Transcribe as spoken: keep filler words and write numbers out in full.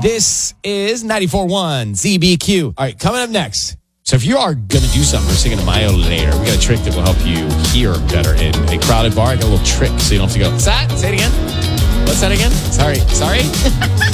This is ninety-four point one Z B Q. All right, coming up next. So if you are going to do something, we're singing a Mayo later. We got a trick that will help you hear better in a crowded bar. I got a little trick so you don't have to go, what's that? Say it again. What's that again? Sorry. Sorry?